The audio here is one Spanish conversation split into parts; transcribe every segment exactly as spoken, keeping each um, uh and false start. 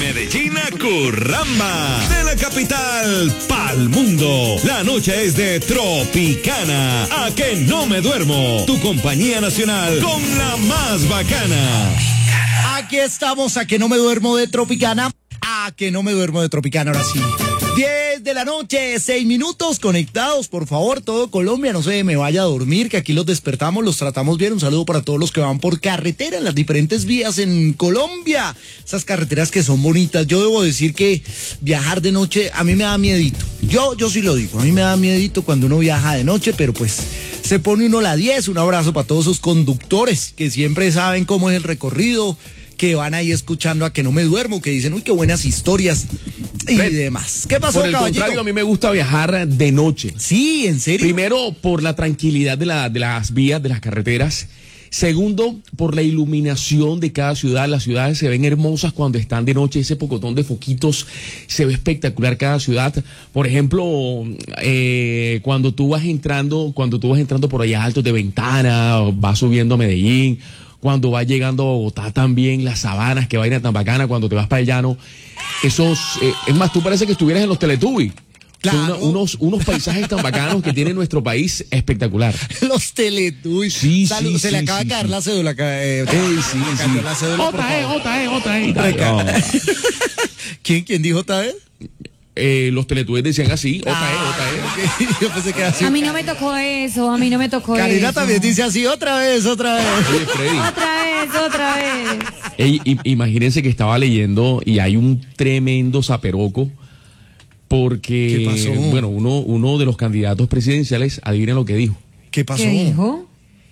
Medellín a Curramba, de la capital pa'l mundo. La noche es de Tropicana, a que no me duermo. Tu compañía nacional con la más bacana. Aquí estamos, a que no me duermo de Tropicana. A que no me duermo de Tropicana, ahora sí. diez de la noche, seis minutos conectados, por favor, todo Colombia, no se me vaya a dormir, que aquí los despertamos, los tratamos bien. Un saludo para todos los que van por carretera en las diferentes vías en Colombia, esas carreteras que son bonitas. Yo debo decir que viajar de noche a mí me da miedito, yo, yo sí lo digo, a mí me da miedito cuando uno viaja de noche, pero pues se pone uno la diez. Un abrazo para todos esos conductores que siempre saben cómo es el recorrido, que van ahí escuchando a que no me duermo, que dicen, uy, qué buenas historias y Fred, demás. ¿Qué pasó, Por el caballito? contrario, a mí me gusta viajar de noche. Sí, ¿en serio? Primero, por la tranquilidad de, la, de las vías, de las carreteras. Segundo, por la iluminación de cada ciudad. Las ciudades se ven hermosas cuando están de noche. Ese pocotón de foquitos se ve espectacular cada ciudad. Por ejemplo, eh, cuando tú vas entrando, cuando tú vas entrando por allá altos de Ventana, vas subiendo a Medellín, cuando vas llegando a Bogotá también, las sabanas, que vaina tan bacana, cuando te vas para el llano. Esos, eh, es más, tú parece que estuvieras en los Teletubbies. Claro. Son una, unos, unos paisajes tan bacanos que tiene nuestro país espectacular. Los Teletubbies. Sí, Salud, sí, se sí, le acaba sí, de caer sí. la cédula. Eh, Ey, sí, sí. La cédula, Otra vez, otra vez, otra vez. ¿Quién, quién dijo otra vez? Eh, los Teletubbies decían así, otra vez, Ah, otra vez. okay. Yo pensé que era así. A mí no me tocó eso, a mí no me tocó Karina eso. también dice así, otra vez, otra vez. Oye, Freddy. Otra vez, otra vez. Ey, i- imagínense que estaba leyendo y hay un tremendo zaperoco porque, ¿Qué pasó? bueno, uno, uno de los candidatos presidenciales, adivinen lo que dijo, ¿Qué pasó? ¿Qué dijo?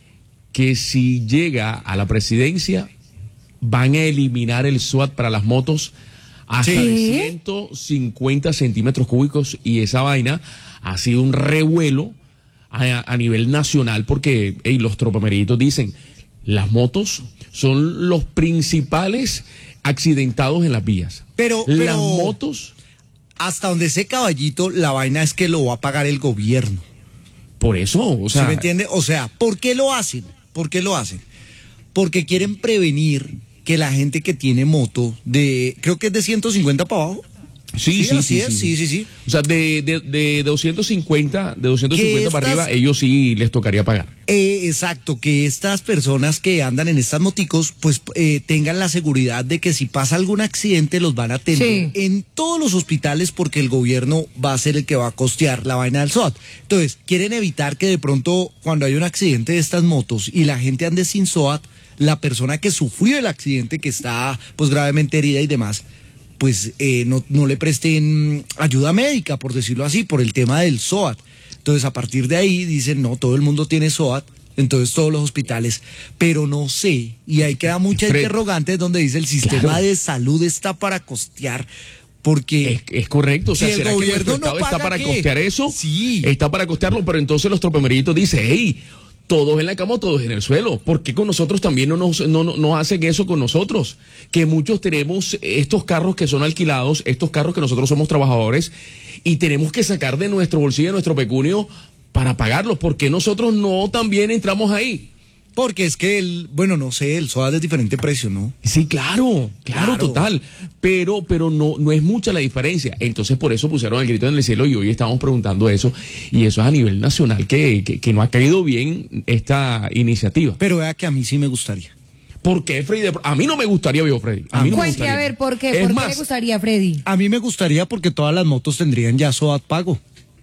que si llega a la presidencia van a eliminar el SWAT para las motos hasta Sí. de ciento cincuenta centímetros cúbicos, y esa vaina ha sido un revuelo a, a nivel nacional porque ey, los tropameritos dicen, las motos son los principales accidentados en las vías. Pero- las pero- motos, Hasta donde sé, caballito, la vaina es que lo va a pagar el gobierno. por eso, o ¿Sí sea, me entiende? O sea, ¿por qué lo hacen? ¿Por qué lo hacen? Porque quieren prevenir que la gente que tiene moto de, creo que es de ciento cincuenta para abajo. sí, sí, así sí, es, sí, sí, sí, sí. O sea, de, de, de doscientos cincuenta, de doscientos cincuenta para estas- arriba, ellos sí les tocaría pagar. Eh, exacto, que estas personas que andan en estas moticos, pues eh, tengan la seguridad de que si pasa algún accidente los van a atender Sí. en todos los hospitales, porque el gobierno va a ser el que va a costear la vaina del SWAT. Entonces, quieren evitar que de pronto cuando hay un accidente de estas motos y la gente ande sin SWAT, la persona que sufrió el accidente, que está pues gravemente herida y demás, pues eh, no, no le presten ayuda médica, por decirlo así, por el tema del SWAT. Entonces, a partir de ahí dicen, no, todo el mundo tiene SWAT, entonces todos los hospitales, pero no sé, y ahí queda mucha Fred, interrogante donde dice el sistema claro. de salud está para costear, porque... Es, es correcto, o sea, Si el ¿será que gobierno nuestro no Estado está paga, para ¿qué? costear eso? Sí. Está para costearlo, pero entonces los tropemeritos dicen, hey, todos en la cama, todos en el suelo. ¿Por qué con nosotros también no nos no, no, no hacen eso con nosotros? Que muchos tenemos estos carros que son alquilados, estos carros que nosotros somos trabajadores y tenemos que sacar de nuestro bolsillo, de nuestro pecunio para pagarlos. ¿Por qué nosotros no también entramos ahí? Porque es que el, bueno, no sé, el SWAT es de diferente precio, ¿no? Sí, claro, claro, Claro. total. Pero, pero no, no es mucha la diferencia. Entonces, por eso pusieron el grito en el cielo y hoy estamos preguntando eso. Y eso es a nivel nacional, que, que, que no ha caído bien esta iniciativa. Pero vea que a mí sí me gustaría. ¿Por qué, Freddy? A mí no me gustaría, viejo Freddy. A mí no me Cuente, gustaría. a ver, ¿por qué? Es ¿Por qué más, le gustaría, Freddy? A mí me gustaría porque todas las motos tendrían ya SWAT pago.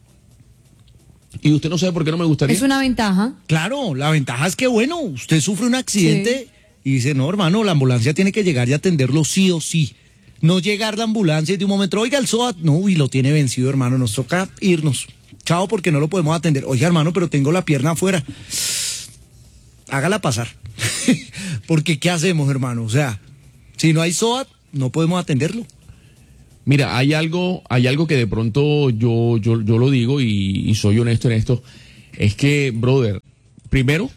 ¿y usted no sabe por qué no me gustaría? Es una ventaja. Claro, la ventaja es que, bueno, usted sufre un accidente y dice, no, hermano, la ambulancia tiene que llegar y atenderlo sí o sí. No llegar la ambulancia y de un momento, oiga, el SWAT, no, y lo tiene vencido, hermano, nos toca irnos. Chao, porque no lo podemos atender. Oiga, hermano, pero tengo la pierna afuera. Hágala pasar. Porque, ¿qué hacemos, hermano? O sea, si no hay SWAT, no podemos atenderlo. Mira, hay algo, hay algo que de pronto yo, yo, yo lo digo y, y soy honesto en esto. Es que, brother, primero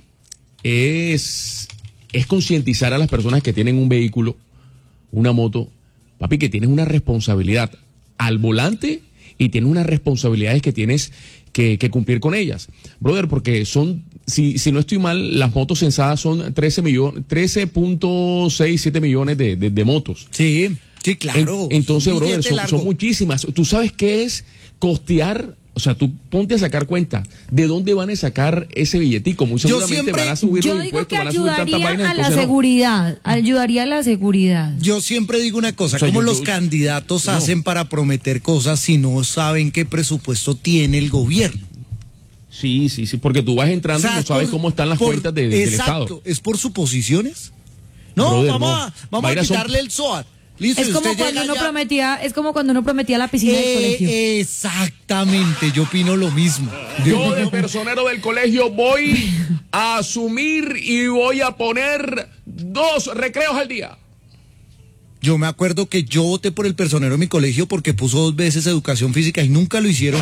es, es concientizar a las personas que tienen un vehículo, una moto, papi, que tienes una responsabilidad al volante y tienes unas responsabilidades que tienes que, que cumplir con ellas. Brother, porque son, si, si no estoy mal, las motos censadas son trece millones, trece punto seis siete millones de, de, de motos. Sí. Sí, claro. En- entonces, un brother, billete son, largo. son muchísimas. ¿Tú sabes qué es costear? O sea, tú ponte a sacar cuenta de dónde van a sacar ese billetico. Muy Yo seguramente siempre- van a subir Yo los digo impuestos, que van a subir tantas ayudaría vainas. a la entonces no. seguridad, ayudaría a la seguridad. Yo siempre digo una cosa, O sea, ¿cómo yo- los yo- candidatos no. hacen para prometer cosas si no saben qué presupuesto tiene el gobierno? Sí, sí, sí, porque tú vas entrando O sea, y no sabes por- cómo están las por- cuentas de- de- del exacto, Estado. ¿es por suposiciones? No, Brother, vamos, no. A, vamos Va a a ir a son- quitarle el S O A T. Listo, Es y como usted cuando llega uno allá- prometía, es como cuando uno prometía la piscina del Eh, colegio. Exactamente, yo opino lo mismo. Yo, de personero del colegio, voy a asumir y voy a poner dos recreos al día. Yo me acuerdo que yo voté por el personero de mi colegio porque puso dos veces educación física y nunca lo hicieron.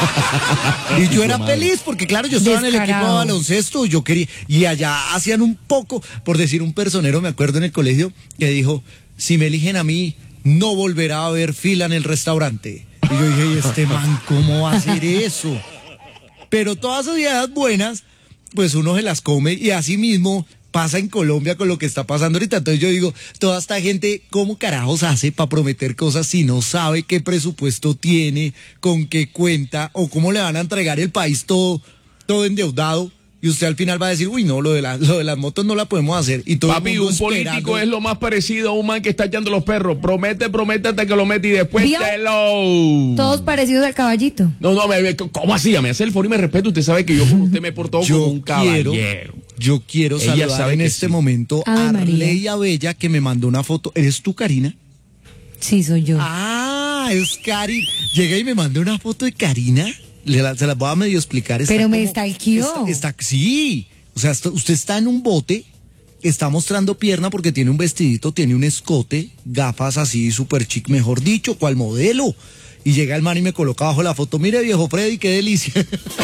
Y yo era feliz porque, claro, yo estaba en el equipo de Descarado. baloncesto, yo quería. Y allá hacían un poco, por decir un personero, me acuerdo en el colegio, que dijo: si me eligen a mí, no volverá a haber fila en el restaurante. Y yo dije: ¿y este man cómo va a hacer eso? Pero todas esas ideas buenas, pues uno se las come y así mismo pasa en Colombia con lo que está pasando ahorita. Entonces yo digo, toda esta gente, ¿cómo carajos hace para prometer cosas si no sabe qué presupuesto tiene, con qué cuenta, o cómo le van a entregar el país todo, todo endeudado? Y usted al final va a decir: uy, no, lo de, la, lo de las motos no la podemos hacer. Y todo Papi, el mundo un político esperando. es lo más parecido a un man que está echando los perros. Promete, promete hasta que lo mete y después ¿Vio? te lo... Todos parecidos al caballito. No, no, me, me- ¿cómo así? Me hace el favor y me respeto. Usted sabe que yo con usted me he portado como Yo un quiero, caballero. yo quiero Ella saludar sabe en que este sí. momento Ave a María. Leia Bella, que me mandó una foto. ¿Eres tú, Karina? Sí, soy yo. Ah, es Cari. Llega y me mandó una foto de Karina. Le la- se las voy a medio explicar. Está Pero me como- stalkeó. Está, está- sí. O sea, está- usted está en un bote, está mostrando pierna porque tiene un vestidito, tiene un escote, gafas así, super chic, mejor dicho, ¿cuál modelo? Y llega el man y me coloca abajo la foto. Mire, viejo Freddy, qué delicia.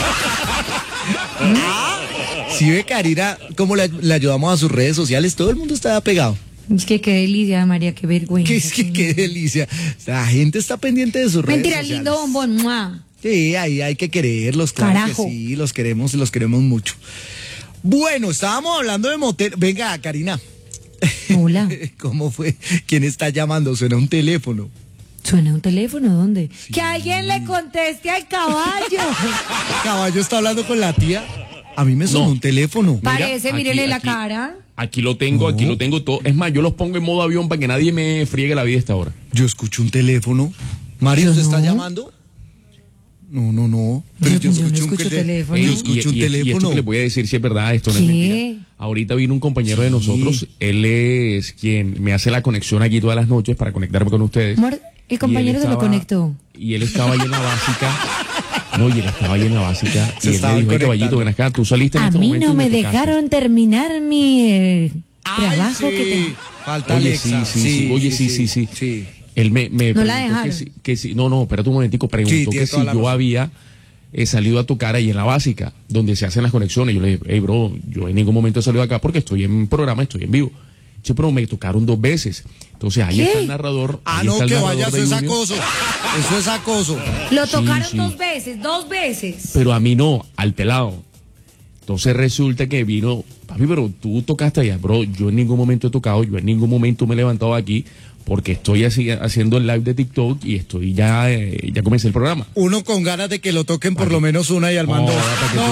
Ah, sí ve, Karina, cómo le, le ayudamos a sus redes sociales. Todo el mundo está pegado. Es que qué delicia, María, qué vergüenza. Que es que qué delicia. La gente está pendiente de sus redes Mentira, sociales. lindo bombón. ¡Mua! Sí, ahí hay que quererlos, claro Carajo. que sí, los queremos y los queremos mucho. Bueno, estábamos hablando de motel. Venga, Karina. Hola. ¿Cómo fue? ¿Quién está llamando? Suena un teléfono. ¿Suena un teléfono? ¿Dónde? Que alguien le conteste al caballo. Caballo está hablando con la tía. A mí me sonó No. un teléfono. Parece, aquí- mírele la aquí- cara. Aquí lo tengo, aquí lo tengo todo. Es más, yo los pongo en modo avión para que nadie me friegue la vida a esta hora. Yo escucho un teléfono. Mario, Yo ¿se está no. llamando? No, no, no. Pero Yo- yo, yo no escucho un escucho tele- teléfono. Yo Ey, escucho un y, y- y esto teléfono. que les voy a decir si es verdad, esto no es ¿Qué? mentira. Ahorita vino un compañero de nosotros, él es quien me hace la conexión aquí todas las noches para conectarme con ustedes. Amor, el compañero Y él se lo estaba- conectó. Y él estaba ahí en la básica. No, y él estaba ahí en la básica. Se y él estaban me dijo: "Ay, conectando. caballito, ven acá, tú saliste en A este mí momento no y me tocaste". dejaron terminar mi eh, Ay, trabajo sí. que te... Falta Oye, Alexa. sí, sí, sí. Oye, sí, sí, sí. sí. Él me, me No la preguntó dejaron. que si, que si- no, no, espérate un momentico, Sí, preguntó tiene que si toda la yo razón. había eh, salido a tocar ahí en la básica, donde se hacen las conexiones. Yo le dije: hey, bro, yo en ningún momento he salido acá porque estoy en programa, estoy en vivo. Che, pero me tocaron dos veces. Entonces ahí ¿Qué? está el narrador. Ah, ahí no, está el que narrador vaya, eso de es Junior. acoso. Eso es acoso. Lo Sí, tocaron sí. dos veces, dos veces. Pero a mí no, al pelado. Entonces resulta que vino: papi, pero tú tocaste allá. Bro, yo en ningún momento he tocado, yo en ningún momento me he levantado aquí porque estoy así, haciendo el live de TikTok y estoy ya, eh, ya comencé el programa. Uno con ganas de que lo toquen por lo menos una y al mando. Joda, para que tú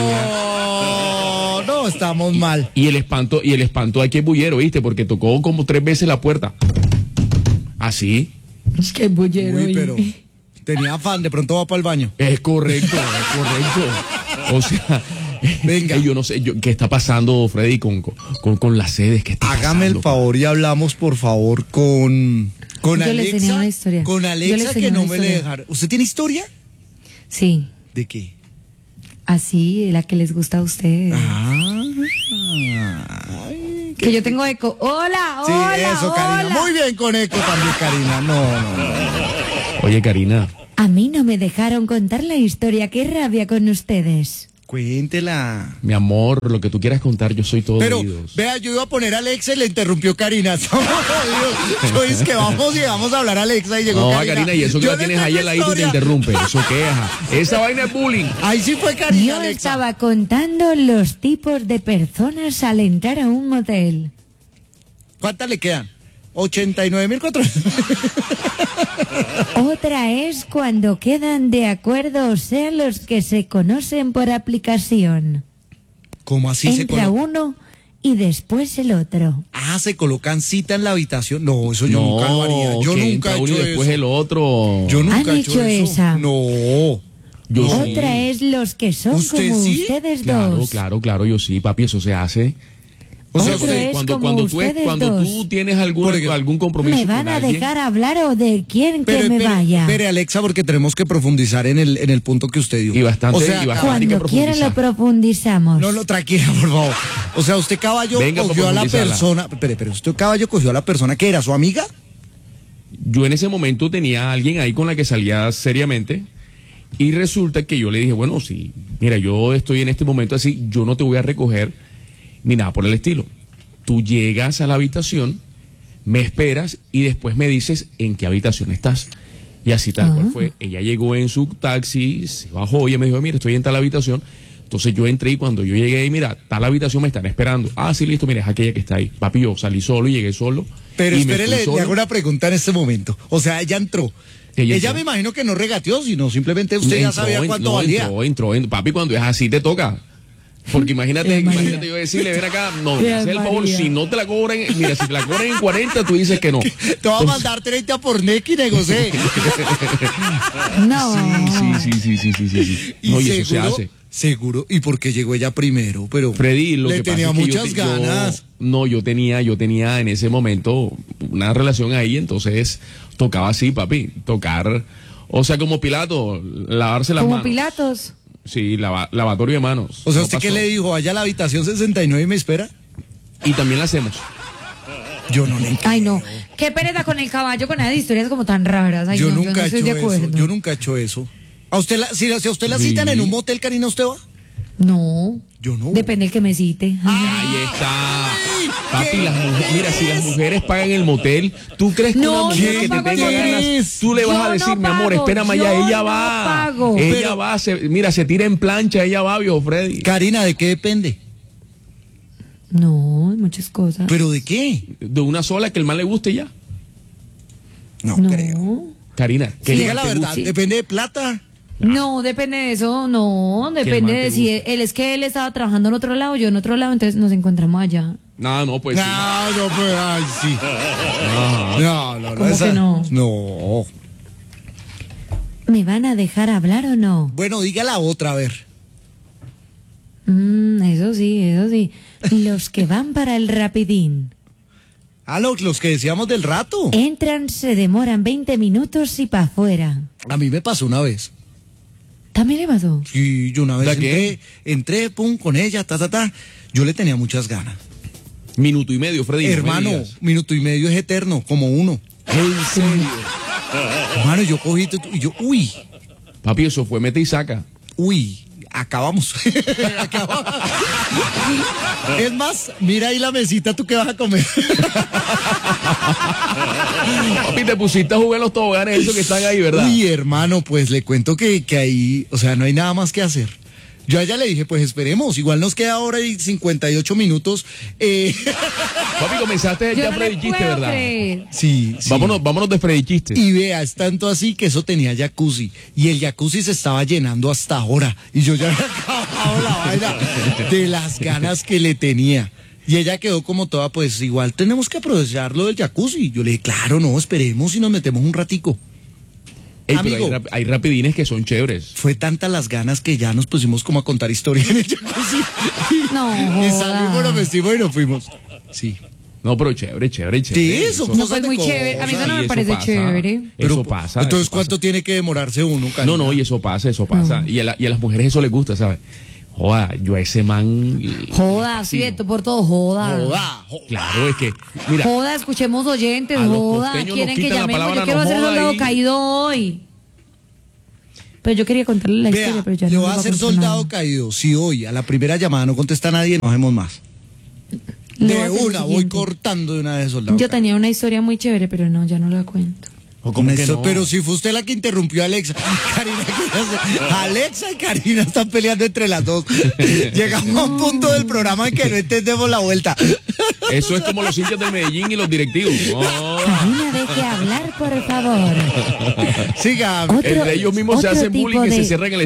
No, no, estamos mal. Y el espanto, y el espanto aquí es bullero, ¿viste? Porque tocó como tres veces la puerta. Así. Es que bullero. Uy, y- pero tenía afán, de pronto va para el baño. Es correcto, es correcto. O sea, Venga. yo no sé yo, qué está pasando, Freddy, con, con, con las sedes que está Hágame el pasando? favor y hablamos, por favor, con, con Yo les tenía Alexa. una historia. Con Yo Alexa les que tenía no una me le historia. dejaron. ¿Usted tiene historia? Sí, ¿De qué? así, la que les gusta a ustedes. Ah, ay, Que yo tengo eco. Hola, sí, hola, eso, Karina. hola. Muy bien con eco también, Karina. No, no, no. Oye, Karina, A mí no me dejaron contar la historia. Qué rabia con ustedes. Cuéntela. mi amor, lo que tú quieras contar, yo soy todo Pero, oídos. vea, yo iba a poner a Alexa y le interrumpió Karina. Estamos jodidos. Yo es que vamos y vamos a hablar a Alexa y llegó No, Karina. Karina, y eso que Yo la les tienes ahí tengo al ladito y te historia. interrumpe. Eso queja. Esa vaina es bullying. Ahí sí fue Karina, Yo Alexa. estaba contando los tipos de personas al entrar a un motel. ¿Cuántas le quedan? ochenta y nueve mil cuatrocientos. Otra es cuando quedan de acuerdo, o sea, los que se conocen por aplicación. ¿Cómo así se Entra coloca? uno y después el otro. Ah, se colocan cita en la habitación. No, eso yo nunca lo haría. Yo que nunca entra he uno hecho y después eso. el otro. Yo nunca ¿Han he hecho, hecho eso. esa? No. Yo sí. Otra es los que son ¿Usted como sí? ustedes Claro, dos. claro, claro, yo sí, papi, eso se hace. O sea, Otro usted- es cuando, como cuando, tú, es- ustedes cuando dos. tú tienes algún, Porque- algún compromiso ¿Me van con a alguien, dejar hablar o de quién Pero que me espere, vaya? espere, Alexa, porque tenemos que profundizar en el, en el punto que usted dio. Y bastante- O sea, y bastante. hay que Cuando quieran lo profundizamos. No, no, tranquila, por favor. O sea, usted caballo Venga, cogió a la profundizarla. persona. Espere, pero usted caballo cogió a la persona que era su amiga. yo en ese momento tenía a alguien ahí con la que salía seriamente y resulta que yo le dije, bueno, sí, mira, yo estoy en este momento así, yo no te voy a recoger ni nada por el estilo. Tú llegas a la habitación, me esperas y después me dices en qué habitación estás. Y así tal cual Ah. fue. Ella llegó en su taxi, se bajó y me dijo, mira, estoy en tal habitación. Entonces yo entré y cuando yo llegué, mira, tal habitación me están esperando. Ah, sí, listo, mira, es aquella que está ahí. Papi, yo salí solo y llegué solo. Pero y me espere, fui le, solo. le hago una pregunta en este momento. O sea, ella entró. Ella Ella, entró. me imagino que no regateó, sino simplemente usted ya Entró, sabía en- cuánto no, valía. Entró, entró, entró. Papi, cuando es así te toca. Porque imagínate, María. imagínate yo decirle, ven acá, no, Qué haz el favor, María. si no te la cobran, mira, si te la cobran en cuarenta, tú dices que no. Te va a mandar treinta por N E C y negocié. No. Sí, sí, sí, sí, sí, sí, sí. No, y eso se hace. Seguro. ¿Y por qué llegó ella primero? Pero Freddy, lo le que tenía pasa es que yo muchas te- yo- ganas. no, yo tenía, yo tenía en ese momento una relación ahí, entonces tocaba así, papi, tocar, o sea, como Pilato, lavarse las Como manos. Pilatos. Sí, lava- lavatorio de manos. O sea, No ¿usted qué pasó. le dijo? Vaya a la habitación sesenta y nueve y me espera. Y también la hacemos. Yo no le Ay, no. Qué pereza con el caballo, con esas historias como tan raras. Ay, yo no, nunca yo no he estoy hecho de acuerdo. eso. Yo nunca he hecho eso. ¿A usted la, si, si a usted la citan Sí. en un motel, Karina, usted va? No. Yo no. Depende del que me cite. Ahí está. Papi, ¿qué las mujeres, mira, si las mujeres pagan el motel, ¿tú crees que No, una yo mujer no que te pago el tenga motel. ganas, tú le vas Yo a decir, no mi amor, pago, espérame allá, yo ella no va. pago. Ella Pero- va, se, mira, se tira en plancha, ella va, viejo Freddy. Karina, ¿de qué depende? No, muchas cosas. ¿Pero de qué? De una sola que el mal le guste y ya. No, no. creo. Karina, Que ¿qué diga le la verdad, sí. depende de plata. No, depende de eso, no, el depende man te de si él, gusta. él es que él estaba trabajando en otro lado, yo en otro lado, entonces nos encontramos allá. No, no, pues sí. No, no, pues, ay, sí. Ajá. No, no, no. ¿Cómo esa- que no? No. ¿Me van a dejar hablar o no? Bueno, diga la otra, a ver. Mm, eso sí, eso sí. Los que van para el rapidín. Ah, los, los que decíamos del rato. Entran, se demoran veinte minutos y para afuera. A mí me pasó una vez. ¿También le pasó? Sí, yo una vez ¿La qué? entré, entré, pum, con ella, ta, ta, ta. Yo le tenía muchas ganas. Minuto y medio, Freddy. no me Hermano, digas. minuto y medio es eterno, como uno. ¿En serio? Hermano, yo cogí tu- y yo, uy, Papi, eso fue mete y saca. uy, acabamos. Acabamos. Es más, mira ahí la mesita, tú qué vas a comer. Papi, te pusiste a jugar los toboganes, esos que están ahí, ¿verdad? Uy, hermano, pues le cuento que, que ahí, o sea, no hay nada más que hacer. Yo a ella le dije, pues esperemos, igual nos queda ahora y cincuenta y ocho minutos. Eh, Papi, comenzaste Yo ya no Freddy le Chiste, puedo ¿verdad? creer. sí, sí. Vámonos, vámonos de Freddy Chiste. Y vea, es tanto así que eso tenía jacuzzi. Y el jacuzzi se estaba llenando hasta ahora. Y yo ya había acabado la vaina de las ganas que le tenía. Y ella quedó como toda, pues igual tenemos que aprovechar lo del jacuzzi. Yo le dije, claro, no, esperemos y nos metemos un ratico. Ey, pero amigo. hay, rap- hay rapidines que son chéveres. Fue tantas las ganas que ya nos pusimos como a contar historia en el jacuzzi. No, Y joda. salimos, nos vestimos y nos fuimos. Sí. No, pero chévere, chévere, chévere. eso, No, cosas pues de muy cosas. chévere. A mí eso Sí, no me eso parece pasa. chévere. Eso pasa. Entonces, eso ¿cuánto pasa. tiene que demorarse uno, Karina? No, no, y eso pasa, eso pasa. Y, a la- y a las mujeres eso les gusta, ¿sabes? Joda, yo a ese man. Joda, sí, esto por todo, joda. Joda, joda. Claro, es que, mira, Joda, escuchemos oyentes, A los joda. costeños nos Quieren que quitan la llamemos. palabra Yo quiero no hacer joda soldado ahí. caído hoy. Pero yo quería contarle la historia, Vea, pero ya le no voy a lo hacer contar soldado nada. caído. Si hoy a la primera llamada no contesta nadie, no hacemos más. Le voy De a hacer lo una, voy siguiente. cortando de una vez soldado Yo caído. tenía una historia muy chévere, pero no, ya no la cuento. ¿O cómo que Néstor, no? pero si fue usted la que interrumpió a Alexa. Karina, ¿qué hace? Alexa y Karina están peleando entre las dos. Llegamos a un punto del programa en que no entendemos la vuelta. Eso es como los hinchas de Medellín y los directivos. Oh. Karina, deje hablar, por favor. Siga. Otro- Entre ellos mismos se otro hacen bullying tipo y se de- cierran el